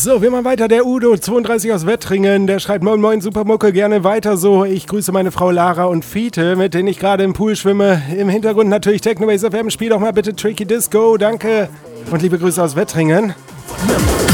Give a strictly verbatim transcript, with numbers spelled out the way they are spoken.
So, wir machen weiter. Der Udo, zweiunddreißig aus Wettringen, der schreibt: Moin Moin, Supermucke, gerne weiter so. Ich grüße meine Frau Lara und Fiete, mit denen ich gerade im Pool schwimme. Im Hintergrund natürlich Technobase F M. Spiel doch mal bitte Tricky Disco, danke. Und liebe Grüße aus Wettringen.